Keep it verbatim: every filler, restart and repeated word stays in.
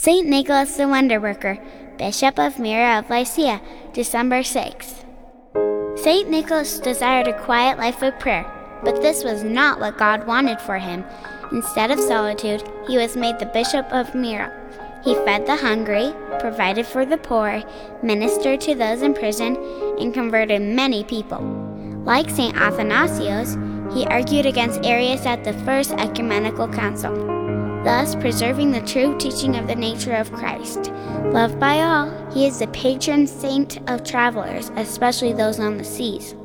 Saint Nicholas the Wonder Worker, Bishop of Myra of Lycia, December sixth. Saint Nicholas desired a quiet life of prayer, but this was not what God wanted for him. Instead of solitude, he was made the Bishop of Myra. He fed the hungry, provided for the poor, ministered to those in prison, and converted many people. Like Saint Athanasius, he argued against Arius at the First Ecumenical Council, thus preserving the true teaching of the nature of Christ. Loved by all, he is the patron saint of travelers, especially those on the seas.